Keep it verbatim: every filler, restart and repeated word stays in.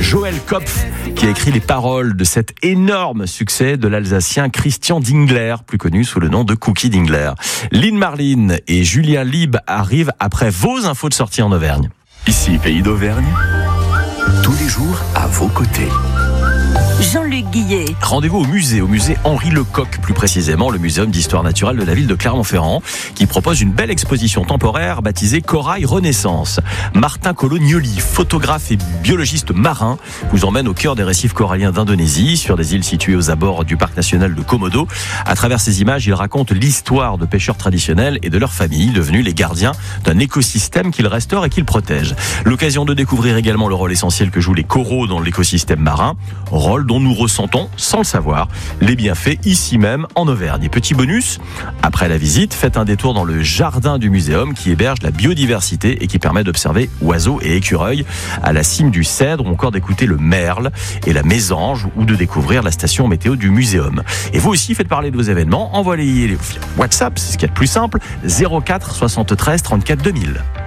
Joël Kopf qui a écrit les paroles de cet énorme succès de l'Alsacien Christian Dingler, plus connu sous le nom de Cookie Dingler. Lynn Marlin et Julien Lieb arrivent après vos infos de sortie en Auvergne. Ici, Pays d'Auvergne, tous les jours à vos côtés. Jean-Luc Guillet. Rendez-vous au musée, au musée Henri Lecoq, plus précisément le muséum d'histoire naturelle de la ville de Clermont-Ferrand, qui propose une belle exposition temporaire baptisée Corail Renaissance. Martin Colognoli, photographe et biologiste marin, vous emmène au cœur des récifs coralliens d'Indonésie, sur des îles situées aux abords du parc national de Komodo. À travers ces images, il raconte l'histoire de pêcheurs traditionnels et de leurs familles, devenus les gardiens d'un écosystème qu'ils restaurent et qu'ils protègent. L'occasion de découvrir également le rôle essentiel que jouent les coraux dans l'écosystème marin, rôle dont nous ressentons, sans le savoir, les bienfaits ici même en Auvergne. Et petit bonus, après la visite, faites un détour dans le jardin du muséum qui héberge la biodiversité et qui permet d'observer oiseaux et écureuils à la cime du Cèdre, ou encore d'écouter le merle et la mésange, ou de découvrir la station météo du muséum. Et vous aussi, faites parler de vos événements, envoyez les WhatsApp, c'est ce qu'il y a de plus simple, zéro quatre soixante-treize trente-quatre deux mille.